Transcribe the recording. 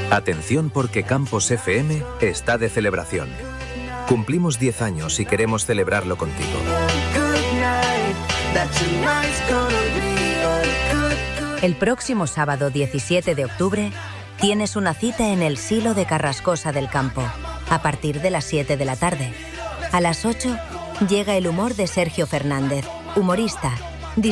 Atención porque Campos FM está de celebración. Cumplimos 10 años y queremos celebrarlo contigo. El próximo sábado 17 de octubre tienes una cita en el Silo de Carrascosa del Campo, a partir de las 7 de la tarde. A las 8 llega el humor de Sergio Fernández, humorista,